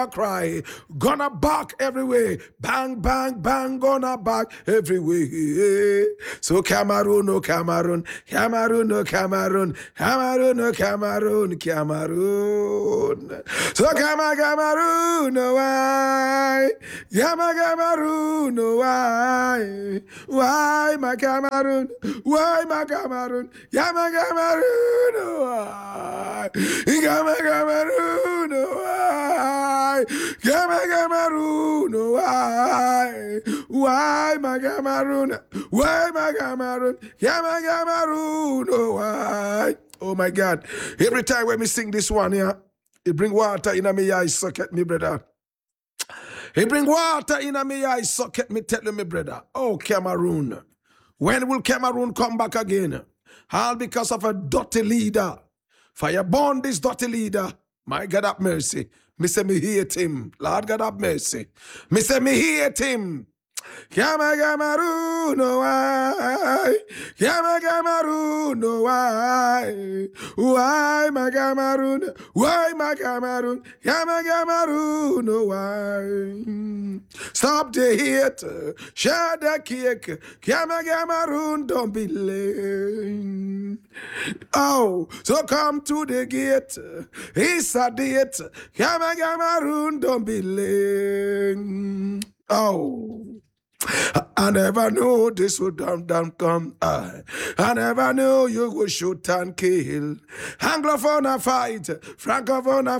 cry, gonna bark everywhere. Bang, bang, bang, gonna bark everywhere. So Cameroon, no Cameroon, Cameroon, no Cameroon, Cameroon, no Cameroon, Cameroon. So Cameroon, no why? Cameroon, no why? Why my Cameroon? Why my Cameroon? Cameroon, no why? Cameroon, no why? Cameroon, no why? Why my Cameroon? Why my Cameroon? Cameroon, no why? Oh my God. Every time when we sing this one, yeah, it bring water in my eye socket, me brother. It bring water in my eye socket, me tell you, me brother. Oh, Cameroon. When will Cameroon come back again? All because of a dirty leader. Fireborn this dirty leader. My God have mercy. Me say me hate him. Lord God have mercy. Me say me hate him. Cameroon, no why? Cameroon, no why? Why my Cameroon? Why my Cameroon? Cameroon, no why? Stop the hate, share the cake. Cameroon, don't be late. Oh, so come to the gate. It's a date. Cameroon, don't be late. Oh. I never knew this would come. I never knew you would shoot and kill. Anglophone a fight, Francophone a